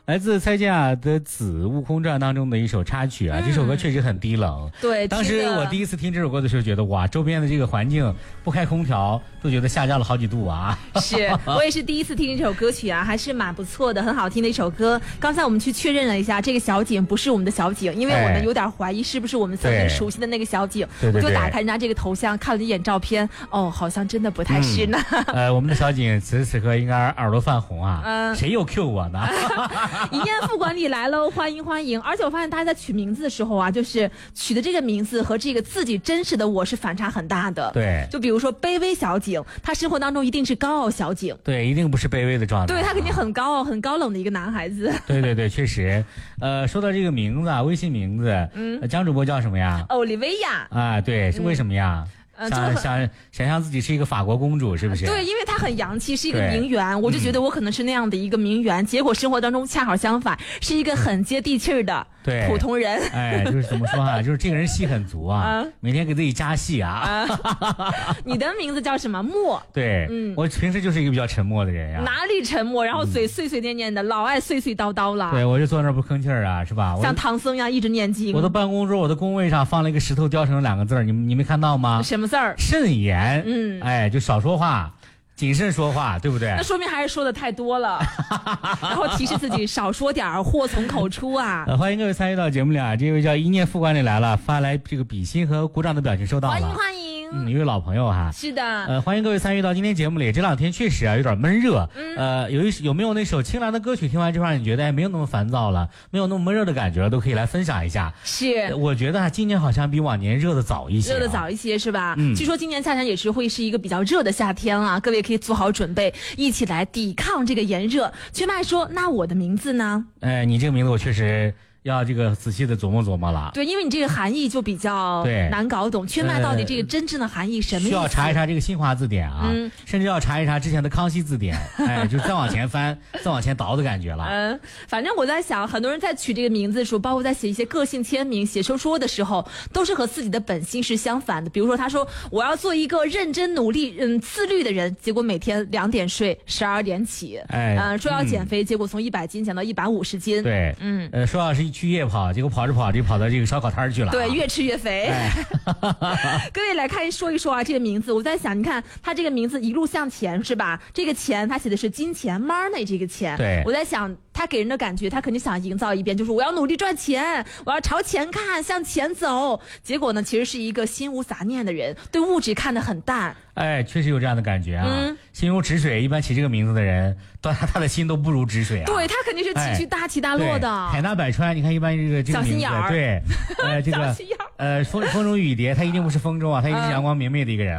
来自蔡健雅的《紫悟空传》当中的一首插曲啊，这首歌确实很低冷。 对， 当时我第一次听这首歌的时候，觉得哇，周边的这个环境不开空调都觉得下降了好几度啊。 是我也是第一次听这首歌曲啊，还是蛮不错的，很好听的一首歌。刚才我们去确认了一下，这个小景不是我们的小景，因为我呢有点怀疑是不是我们曾经熟悉的那个小景。 对， 我就打开人家这个头像，看了一眼照片，哦，好像真的不太是呢。 我们的小景此时此刻应该耳朵泛红啊。谁又 Q 我呢？ 一念副管理来喽，欢迎欢迎！而且我发现大家在取名字的时候啊，就是取的这个名字和这个自己真实的我是反差很大的。 对， 就比如说卑微小景，他生活当中一定是高傲小景。 对，一定不是卑微的状态。 对，他肯定很高傲、很高冷的一个男孩子。 对，确实。说到这个名字啊，微信名字，江主播叫什么呀？ 奥利维亚。 啊，对，是为什么呀？想象自己是一个法国公主，是不是？ 对，因为她很洋气，是一个名媛，我就觉得我可能是那样的一个名媛，结果生活当中恰好相反，是一个很接地气的普通人。 哎，就是怎么说啊？就是这个人戏很足啊，每天给自己加戏啊。 你的名字叫什么？默。 对，我平时就是一个比较沉默的人呀。 哪里沉默？然后嘴碎碎念念的，老爱碎碎叨叨了。 对，我就坐那儿不吭气儿啊，是吧？ 像唐僧一样一直念经。 我的办公桌，我的工位上放了一个石头雕成2个字，你没看到吗？ 什么字儿？ 慎言。哎，就少说话，谨慎说话，对不对？ 那说明还是说的太多了，然后提示自己少说点儿，祸从口出啊！ 欢迎各位参与到节目里啊！这位叫一念副管理来了，发来这个比心和鼓掌的表情收到了， 欢迎。 一位老朋友哈。 是的。 欢迎各位参与到今天节目里。这2天确实啊有点闷热。有没有那首清凉的歌曲？听完之后你觉得没有那么烦躁了，没有那么闷热的感觉了，都可以来分享一下。 是。 我觉得今年好像比往年热的早一些。 热的早一些是吧？据说今年夏天也是会是一个比较热的夏天啊，各位可以做好准备，一起来抵抗这个炎热。全麦说，那我的名字呢？ 你这个名字我确实要这个仔细的琢磨琢磨了。 对，因为你这个含义就比较难搞懂，圈麦到底这个真正的含义什么意思？ 需要查一查这个新华字典啊，甚至要查一查之前的康熙字典。哎，就是再往前翻，再往前倒的感觉了。 反正我在想，很多人在取这个名字的时候，包括在写一些个性签名、写收说的时候，都是和自己的本心是相反的。比如说，他说我要做一个认真努力、自律的人，结果每天2点睡，12点起。说要减肥，结果从100斤减到150斤。 对，说要是去夜跑，结果跑着跑着跑到这个烧烤摊去了。 对，越吃越肥。各位来说一说啊，这个名字，我在想，你看他这个名字一路向前是吧？这个钱他写的是金钱 money 这个钱。 对， 我在想他给人的感觉，他肯定想营造一遍，就是我要努力赚钱，我要朝前看，向前走。结果呢，其实是一个心无杂念的人，对物质看得很淡。 哎，确实有这样的感觉啊。心如止水，一般起这个名字的人，他的心都不如止水啊。 对，他肯定是情绪大起大落的。 海纳百川，你看一般这个小心眼儿。 对，这个风中雨蝶，他一定不是风中啊，他一定是阳光明媚的一个人。